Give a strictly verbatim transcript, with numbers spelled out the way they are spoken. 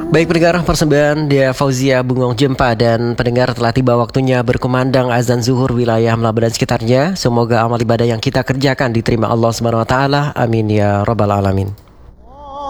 Baik pendengar, persembahan dia Fauzia Bungong Jempa dan pendengar telah tiba waktunya berkumandang azan zuhur wilayah Melaba dan sekitarnya. Semoga amal ibadah yang kita kerjakan diterima Allah Subhanahu wa taala. Amin ya rabbal alamin.